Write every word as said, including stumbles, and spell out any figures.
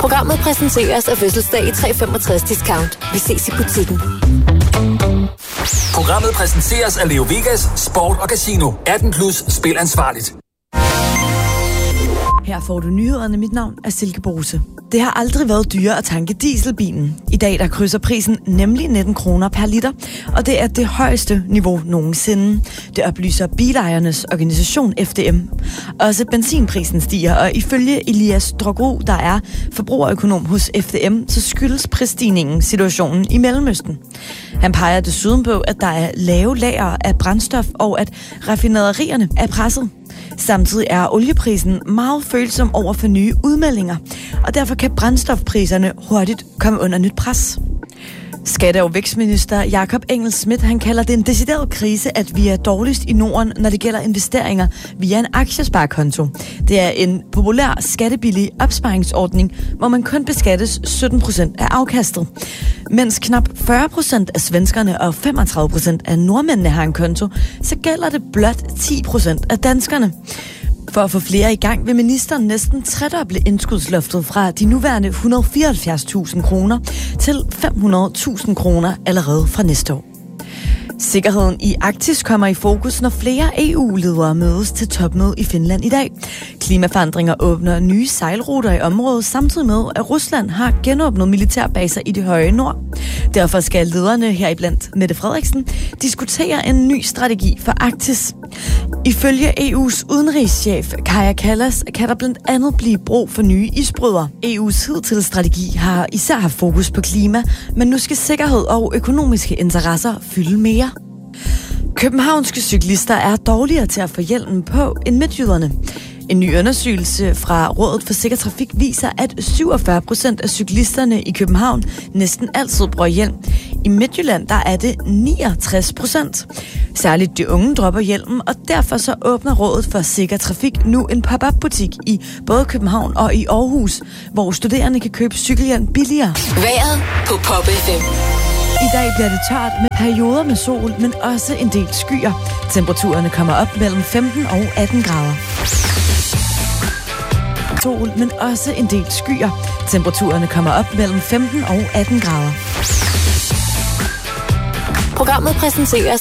Programmet præsenteres af Fødselsdag i tre komma femogtres discount. Vi ses i butikken. Programmet præsenteres af Leo Vegas, Sport og Casino. atten plus, spil ansvarligt. Her får du nyhederne. Mit navn er Silke Bruse. Det har aldrig været dyrere at tanke dieselbilen. I dag der krydser prisen nemlig nitten kroner per liter, og det er det højeste niveau nogensinde. Det oplyser bilejernes organisation F D M. Også benzinprisen stiger, og ifølge Elias Drogru, der er forbrugerøkonom hos F D M, så skyldes prisstigningen situationen i Mellemøsten. Han peger desuden på, at der er lave lager af brændstof, og at raffinaderierne er presset. Samtidig er olieprisen meget følsom over for nye udmeldinger, og derfor kan brændstofpriserne hurtigt komme under nyt pres. Skatte- og vækstminister Jakob Engel-Schmidt, han kalder det en decideret krise, at vi er dårligst i Norden, når det gælder investeringer via en aktiesparekonto. Det er en populær skattebillig opsparingsordning, hvor man kun beskattes sytten procent af afkastet. Mens knap fyrre procent af svenskerne og femogtredive procent af nordmændene har en konto, så gælder det blot ti procent af danskerne. For at få flere i gang vil ministeren næsten tredoble indskudsloftet fra de nuværende et hundrede og fireoghalvfjerds tusind kroner til fem hundrede tusind kroner allerede fra næste år. Sikkerheden i Arktis kommer i fokus, når flere E U-ledere mødes til topmøde i Finland i dag. Klimaforandringer åbner nye sejlruter i området, samtidig med, at Rusland har genåbnet militærbaser i det høje nord. Derfor skal lederne heriblandt Mette Frederiksen diskutere en ny strategi for Arktis. Ifølge E U's udenrigschef Kaja Kallas kan der blandt andet blive brug for nye isbrydere. E U's hidtidige strategi har især haft fokus på klima, men nu skal sikkerhed og økonomiske interesser fylde mere. Københavnske cyklister er dårligere til at få hjelmen på end midtjyderne. En ny undersøgelse fra Rådet for Sikker Trafik viser, at syvogfyrre procent af cyklisterne i København næsten altid bruger hjelm. I Midtjylland der er det niogtres procent. Særligt de unge dropper hjelmen, og derfor så åbner Rådet for Sikker Trafik nu en pop-up-butik i både København og i Aarhus, hvor studerende kan købe cykelhjelm billigere. Vejret på Pop F M. I dag bliver det tørt med perioder med sol, men også en del skyer. Temperaturerne kommer op mellem femten og atten grader. Sol, men også en del skyer. Temperaturerne kommer op mellem femten og atten grader. Programmet præsenteres